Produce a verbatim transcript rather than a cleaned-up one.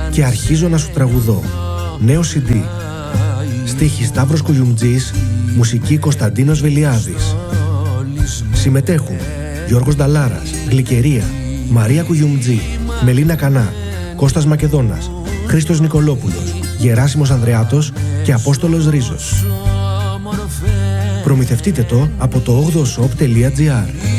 και αρχίζω να σου τραγουδώ. Νέο σι ντι. Στίχη Σταύρος Κουγιουμτζής, μουσική Κωνσταντίνος Βελιάδης. Συμμετέχουν Γιώργος Νταλάρας, Γλυκερία, Μαρία Κουγιουμτζή, Μελίνα Κανά, Κώστας Μακεδόνας, Χρήστος Νικολόπουλος, Γεράσιμος Ανδρεάτος και Απόστολος Ρίζος. Προμηθευτείτε το από το ογδοοσοπ τελεία τζι άρ.